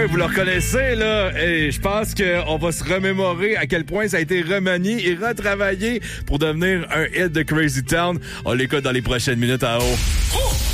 oui, vous le reconnaissez, là. Et je pense qu'on va se remémorer à quel point ça a été remanié et retravaillé pour devenir un hit de Crazy Town. On l'écoute dans les prochaines minutes à haut.